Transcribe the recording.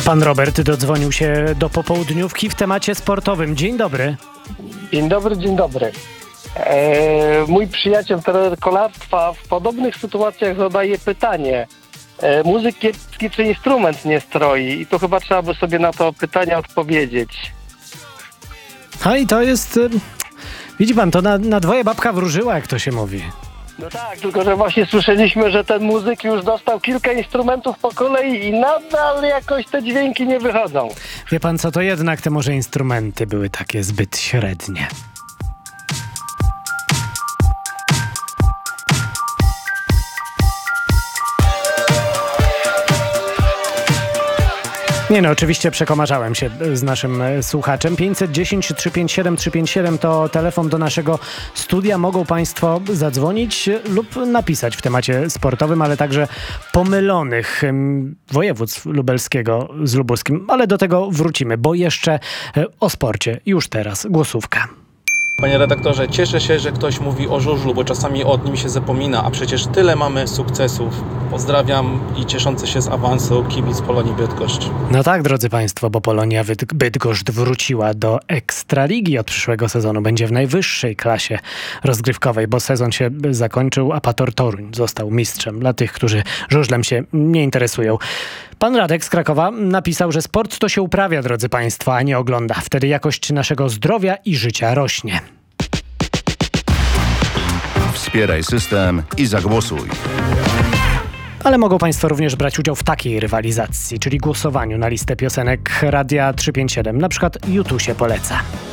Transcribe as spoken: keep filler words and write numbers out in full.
Pan Robert dodzwonił się do popołudniówki w temacie sportowym. Dzień dobry. Dzień dobry, dzień dobry. E, mój przyjaciel trener kolarstwa w podobnych sytuacjach zadaje pytanie. E, muzyk kiepski czy instrument nie stroi? I tu chyba trzeba by sobie na to pytanie odpowiedzieć. A i to jest... Widzi pan, to na, na dwoje babka wróżyła, jak to się mówi. No tak, tylko że właśnie słyszeliśmy, że ten muzyk już dostał kilka instrumentów po kolei i nadal jakoś te dźwięki nie wychodzą. Wie pan co, to jednak te może instrumenty były takie zbyt średnie. Nie no, oczywiście przekomarzałem się z naszym słuchaczem. pięćset dziesięć trzysta pięćdziesiąt siedem trzysta pięćdziesiąt siedem to telefon do naszego studia. Mogą państwo zadzwonić lub napisać w temacie sportowym, ale także pomylonych województw lubelskiego z lubuskim. Ale do tego wrócimy, bo jeszcze o sporcie. Już teraz głosówka. Panie redaktorze, cieszę się, że ktoś mówi o żużlu, bo czasami o nim się zapomina, a przecież tyle mamy sukcesów. Pozdrawiam i cieszący się z awansu kibic Polonii Bydgoszcz. No tak, drodzy państwo, bo Polonia Byd- Bydgoszcz wróciła do Ekstraligi od przyszłego sezonu. Będzie w najwyższej klasie rozgrywkowej, bo sezon się zakończył, a Pator Toruń został mistrzem dla tych, którzy żużlem się nie interesują. Pan Radek z Krakowa napisał, że sport to się uprawia, drodzy państwo, a nie ogląda. Wtedy jakość naszego zdrowia i życia rośnie. Wspieraj system i zagłosuj. Ale mogą państwo również brać udział w takiej rywalizacji, czyli głosowaniu na listę piosenek Radia trzysta pięćdziesiąt siedem. Na przykład YouTube się poleca.